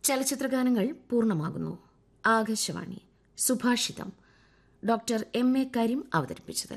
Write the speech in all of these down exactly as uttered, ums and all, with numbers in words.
ചലച്ചിത്രഗാനങ്ങൾ പൂർണ്ണമാകുന്നു. ആകാശവാണി സുഭാഷിതം doctor M A Kareem അവതരിപ്പിച്ചത്.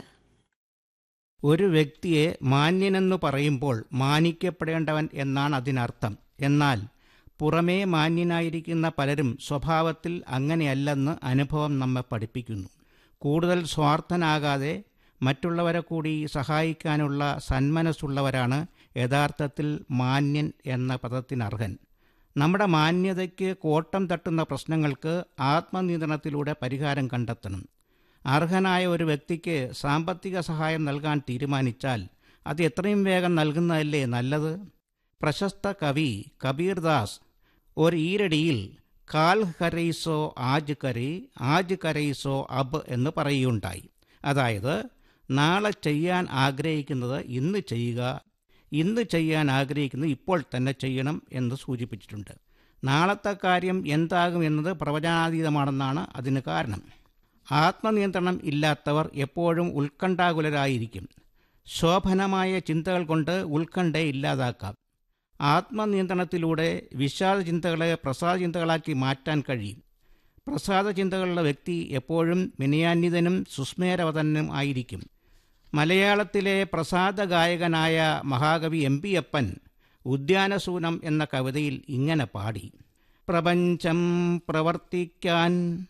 ഒരു വ്യക്തിയെ മാന്യനെന്നു പറയുമ്പോൾ മാനിക്കപ്പെടേണ്ടവൻ എന്നാണ് അതിനർത്ഥം. എന്നാൽ പുറമേ മാന്യനായിരിക്കുന്ന പലരും സ്വഭാവത്തിൽ അങ്ങനെയല്ലെന്ന് അനുഭവം നമ്മെ പഠിപ്പിക്കുന്നു. കൂടുതൽ സ്വാർത്ഥനാകാതെ മറ്റുള്ളവരെ കൂടി സഹായിക്കാനുള്ള സന്മനസ്സുള്ളവരാണ് യഥാർത്ഥത്തിൽ മാന്യൻ എന്ന പദത്തിനർഹൻ. നമ്മുടെ മാന്യതയ്ക്ക് കോട്ടം തട്ടുന്ന പ്രശ്നങ്ങൾക്ക് ആത്മനിയന്ത്രണത്തിലൂടെ പരിഹാരം കണ്ടെത്തണം. അർഹനായ ഒരു വ്യക്തിക്ക് സാമ്പത്തിക സഹായം നൽകാൻ തീരുമാനിച്ചാൽ അത് എത്രയും വേഗം നൽകുന്നതല്ലേ നല്ലത്? പ്രശസ്ത കവി കബീർദാസ് ഒരു ഈരടിയിൽ കാൽ കരൈസോ ആജ് കരേ ആജ് കരൈസോ അബ് എന്ന് പറയുകയുണ്ടായി. അതായത് നാളെ ചെയ്യാൻ ആഗ്രഹിക്കുന്നത് ഇന്ന് ചെയ്യുക, ഇന്ന് ചെയ്യാൻ ആഗ്രഹിക്കുന്നത് ഇപ്പോൾ തന്നെ ചെയ്യണം എന്ന് സൂചിപ്പിച്ചിട്ടുണ്ട്. നാളത്തെ കാര്യം എന്താകും എന്നത് പ്രവചനാതീതമാണെന്നാണ് അതിന് കാരണം. ആത്മനിയന്ത്രണം ഇല്ലാത്തവർ എപ്പോഴും ഉത്കണ്ഠാകുലരായിരിക്കും. ശോഭനമായ ചിന്തകൾ കൊണ്ട് ഉത്കണ്ഠയെ ഇല്ലാതാക്കാം. ആത്മനിയന്ത്രണത്തിലൂടെ വിഷാദ ചിന്തകളെ പ്രസാദ ചിന്തകളാക്കി മാറ്റാൻ കഴിയും. പ്രസാദ ചിന്തകളുള്ള വ്യക്തി എപ്പോഴും വിനയാന്വിതനും സുസ്മേരവതനും ആയിരിക്കും. മലയാളത്തിലെ പ്രസാദ ഗായകനായ മഹാകവി എം പി അപ്പൻ ഉദ്യാനസൂനം എന്ന കവിതയിൽ ഇങ്ങനെ പാടി: പ്രപഞ്ചം പ്രവർത്തിക്കാൻ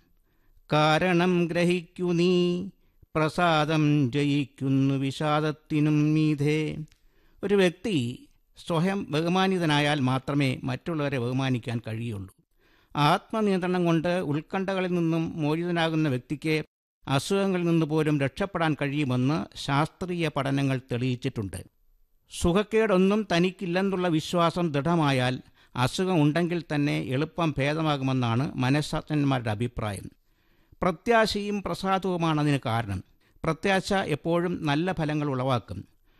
കാരണം ഗ്രഹിക്കു നീ, പ്രസാദം ജയിക്കുന്നു വിഷാദത്തിനും മീതേ. ഒരു വ്യക്തി സ്വയം ബഹുമാനിതനായാൽ മാത്രമേ മറ്റുള്ളവരെ ബഹുമാനിക്കാൻ കഴിയുള്ളൂ. ആത്മനിയന്ത്രണം കൊണ്ട് ഉത്കണ്ഠകളിൽ നിന്നും മോചിതനാകുന്ന വ്യക്തിക്ക് അസുഖങ്ങളിൽ നിന്ന് പോലും രക്ഷപ്പെടാൻ കഴിയുമെന്ന് ശാസ്ത്രീയ പഠനങ്ങൾ തെളിയിച്ചിട്ടുണ്ട്. സുഖക്കേടൊന്നും തനിക്കില്ലെന്നുള്ള വിശ്വാസം ദൃഢമായാൽ അസുഖം ഉണ്ടെങ്കിൽ തന്നെ എളുപ്പം ഭേദമാകുമെന്നാണ് മനഃശാസ്ത്രജ്ഞന്മാരുടെ അഭിപ്രായം. പ്രത്യാശയും പ്രസാദവുമാണ് അതിന് കാരണം. പ്രത്യാശ എപ്പോഴും നല്ല ഫലങ്ങൾ ഉളവാക്കും.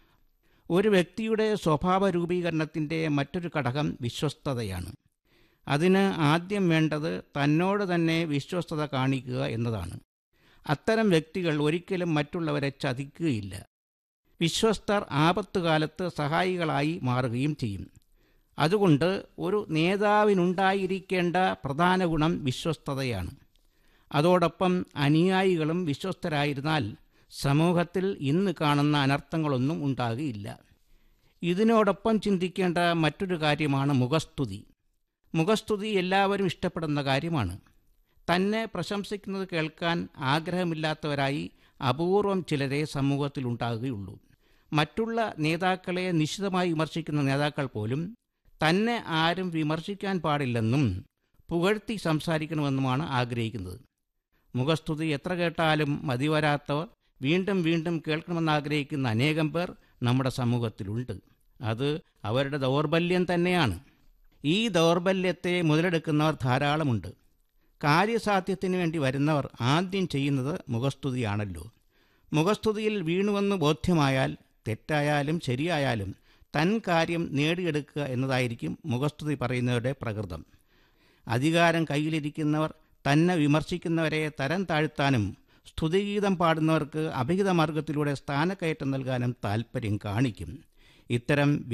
ഒരു വ്യക്തിയുടെ സ്വഭാവ രൂപീകരണത്തിൻ്റെ മറ്റൊരു ഘടകം വിശ്വസ്തതയാണ്. അതിന് ആദ്യം വേണ്ടത് തന്നോട് തന്നെ വിശ്വസ്തത കാണിക്കുക എന്നതാണ്. അത്തരം വ്യക്തികൾ ഒരിക്കലും മറ്റുള്ളവരെ ചതിക്കുകയില്ല. വിശ്വസ്തർ ആപത്തുകാലത്ത് സഹായികളായി മാറുകയും ചെയ്യും. അതുകൊണ്ട് ഒരു നേതാവിനുണ്ടായിരിക്കേണ്ട പ്രധാന ഗുണം വിശ്വസ്തതയാണ്. അതോടൊപ്പം അനുയായികളും വിശ്വസ്തരായിരുന്നാൽ സമൂഹത്തിൽ ഇന്ന് കാണുന്ന അനർത്ഥങ്ങളൊന്നും ഉണ്ടാകുകയില്ല. ഇതിനോടൊപ്പം ചിന്തിക്കേണ്ട മറ്റൊരു കാര്യമാണ് മുഖസ്തുതി. മുഖസ്തുതി എല്ലാവരും ഇഷ്ടപ്പെടുന്ന കാര്യമാണ്. തന്നെ പ്രശംസിക്കുന്നത് കേൾക്കാൻ ആഗ്രഹമില്ലാത്തവരായി അപൂർവം ചിലരെ സമൂഹത്തിലുണ്ടാകുകയുള്ളൂ. മറ്റുള്ള നേതാക്കളെ നിശിതമായി വിമർശിക്കുന്ന നേതാക്കൾ പോലും തന്നെ ആരും വിമർശിക്കാൻ പാടില്ലെന്നും പുകഴ്ത്തി സംസാരിക്കണമെന്നുമാണ് ആഗ്രഹിക്കുന്നത്. മുഖസ്തുതി എത്ര കേട്ടാലും മതിവരാത്തവർ വീണ്ടും വീണ്ടും കേൾക്കണമെന്നാഗ്രഹിക്കുന്ന അനേകം പേർ നമ്മുടെ സമൂഹത്തിലുണ്ട്. അത് അവരുടെ ദൗർബല്യം തന്നെയാണ്. ഈ ദൗർബല്യത്തെ മുതലെടുക്കുന്നവർ ധാരാളമുണ്ട്. കാര്യസാധ്യത്തിന് വേണ്ടി വരുന്നവർ ആദ്യം ചെയ്യുന്നത് മുഖസ്തുതിയാണല്ലോ. മുഖസ്തുതിയിൽ വീണുവെന്ന് ബോധ്യമായാൽ തെറ്റായാലും ശരിയായാലും തൻ കാര്യം നേടിയെടുക്കുക എന്നതായിരിക്കും മുഖസ്തുതി പറയുന്നവരുടെ പ്രകൃതം. അധികാരം കയ്യിലിരിക്കുന്നവർ തന്നെ വിമർശിക്കുന്നവരെ തരം താഴ്ത്താനും സ്തുതിഗീതം പാടുന്നവർക്ക് അഭിഹിത മാർഗത്തിലൂടെ സ്ഥാനക്കയറ്റം നൽകാനും താൽപ്പര്യം കാണിക്കും. ഇത്തരം